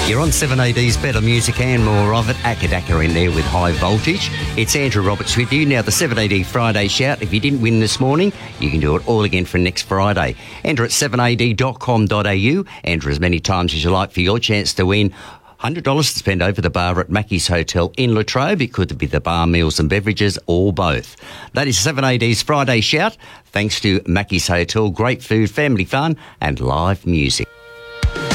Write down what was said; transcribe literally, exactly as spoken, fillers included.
You're on seven A D's Better Music and more of it. Akadaka in there with High Voltage. It's Andrew Roberts with you. Now, the seven A D Friday Shout. If you didn't win this morning, you can do it all again for next Friday. Enter at seven a d dot com dot a u. Enter as many times as you like for your chance to win one hundred dollars to spend over the bar at Mackey's Hotel in Latrobe. It could be the bar, meals and beverages, or both. That is seven A D's Friday Shout. Thanks to Mackey's Hotel. Great food, family fun and live music.